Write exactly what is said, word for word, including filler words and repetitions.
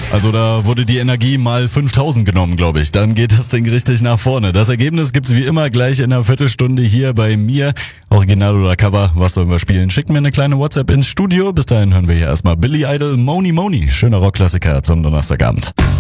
Also da wurde die Energie mal fünftausend genommen, glaube ich. Dann geht das Ding richtig nach vorne. Das Ergebnis gibt's wie immer gleich in einer Viertelstunde hier bei mir. Original oder Cover, was sollen wir spielen? Schickt mir eine kleine WhatsApp ins Studio. Bis dahin hören wir hier erstmal Billy Idol, Moni Moni. Schöner Rockklassiker zum Donnerstagabend.